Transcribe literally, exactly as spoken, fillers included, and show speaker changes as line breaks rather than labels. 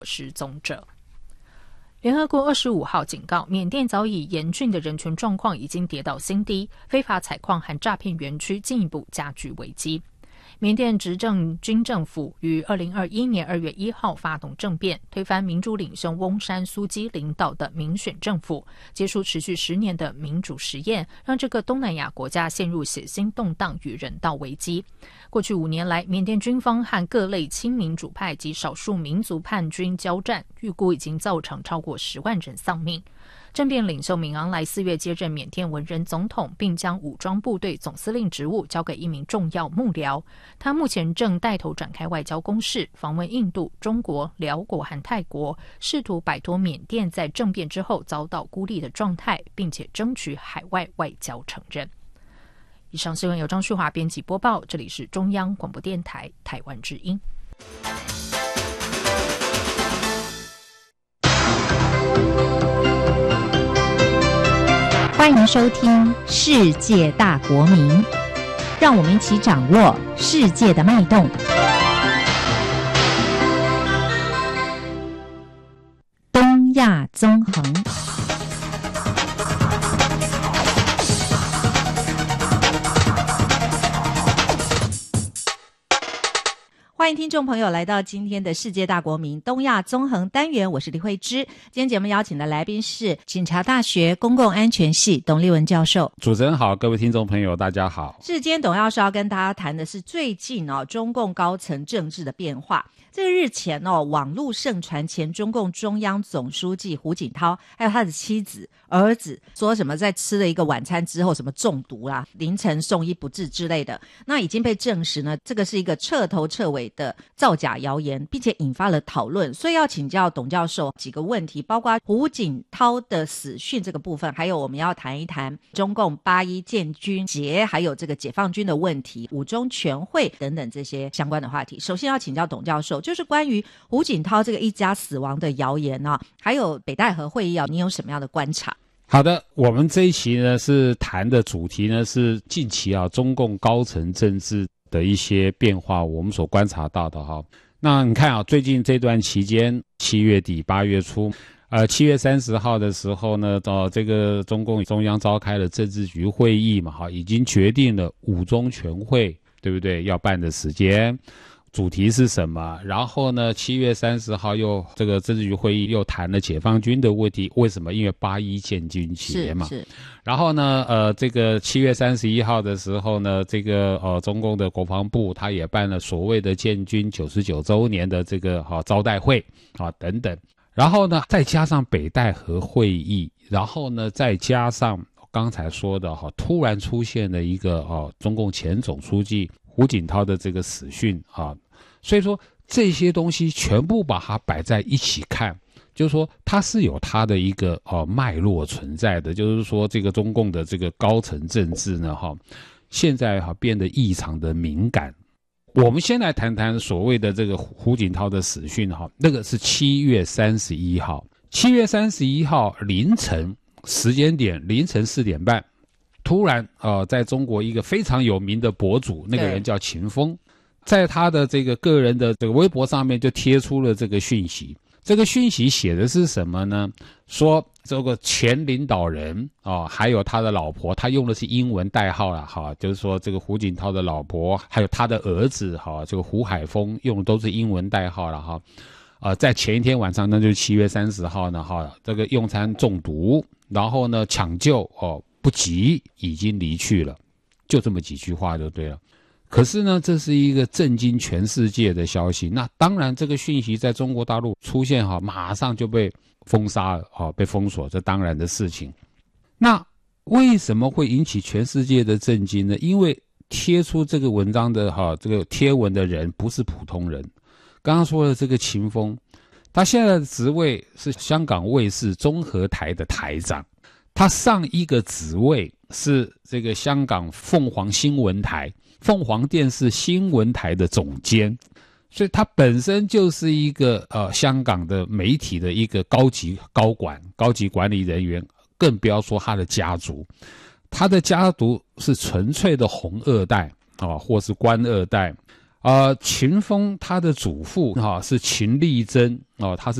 失踪者。联合国二十五号警告，缅甸早已严峻的人权状况已经跌到新低，非法采矿和诈骗园区进一步加剧危机。缅甸执政军政府于二零二一年二月一号发动政变，推翻民主领袖翁山苏基领导的民选政府，结束持续十年的民主实验，让这个东南亚国家陷入血腥动荡与人道危机。过去五年来，缅甸军方和各类亲民主派及少数民族叛军交战，预估已经造成超过十万人丧命。政变领袖敏昂莱四月接任缅甸文人总统，并将武装部队总司令职务交给一名重要幕僚。他目前正带头展开外交攻势，访问印度、中国、辽国和泰国，试图摆脱缅甸在政变之后遭到孤立的状态，并且争取海外外交承认。以上新闻由张旭华编辑播报，这里是中央广播电台台湾之音。
欢迎收听《世界大国民》，让我们一起掌握世界的脉动。东亚纵横。欢迎听众朋友来到今天的世界大国民东亚纵横单元，我是李慧芝。今天节目邀请的来宾是警察大学公共安全系董立文教授。
主持人好，各位听众朋友大家好。
是今天董教授要跟大家谈的是最近哦中共高层政治的变化。这个日前哦，网络盛传前中共中央总书记胡锦涛还有他的妻子儿子说什么在吃了一个晚餐之后什么中毒啦，凌晨送医不治之类的，那已经被证实呢，这个是一个彻头彻尾的造假谣言，并且引发了讨论。所以要请教董教授几个问题，包括胡锦涛的死讯这个部分，还有我们要谈一谈中共八一建军节，还有这个解放军的问题、五中全会等等这些相关的话题。首先要请教董教授，就是关于胡锦涛这个一家死亡的谣言啊，还有北戴河会议啊，你有什么样的观察？
好的，我们这一期呢是谈的主题呢是近期啊中共高层政治的一些变化，我们所观察到的哈。那你看啊，最近这段期间，七月底八月初，呃，七月三十号的时候呢，到、呃、这个中共中央召开了政治局会议嘛，哈，已经决定了五中全会，对不对？要办的时间。主题是什么？然后呢，七月三十号又这个政治局会议又谈了解放军的问题，为什么？因为八一建军节嘛。
是是。
然后呢，呃，这个七月三十一号的时候呢，这个呃中共的国防部他也办了所谓的建军九十九周年的这个哈、呃、招待会啊等等。然后呢，再加上北戴河会议，然后呢，再加上刚才说的哈、呃，突然出现了一个哦、呃、中共前总书记胡锦涛的这个死讯啊，所以说这些东西全部把它摆在一起看，就是说它是有它的一个哦脉络存在的，就是说这个中共的这个高层政治呢哈，现在哈变得异常的敏感。我们先来谈谈所谓的这个胡锦涛的死讯哈，那个是七月三十一号，七月三十一号凌晨时间点凌晨四点半。突然呃，在中国一个非常有名的博主，那个人叫秦风，在他的这个个人的这个微博上面就贴出了这个讯息。这个讯息写的是什么呢？说这个前领导人啊、呃，还有他的老婆，他用的是英文代号啦，哈，就是说这个胡锦涛的老婆，还有他的儿子，哈，这个胡海峰用的都是英文代号了，哈。呃，在前一天晚上，那就是七月三十号呢，哈，这个用餐中毒，然后呢抢救哦。不急，已经离去了，就这么几句话就对了。可是呢，这是一个震惊全世界的消息。那当然，这个讯息在中国大陆出现哈，马上就被封杀了，哈，被封锁，这当然的事情。那为什么会引起全世界的震惊呢？因为贴出这个文章的哈，这个贴文的人不是普通人。刚刚说的这个秦风，他现在的职位是香港卫视综合台的台长。他上一个职位是这个香港凤凰新闻台、凤凰电视新闻台的总监，所以他本身就是一个呃香港的媒体的一个高级高管、高级管理人员，更不要说他的家族，他的家族是纯粹的红二代啊、哦，或是官二代， 呃，秦风他的祖父哈、哦、是秦丽珍哦，他是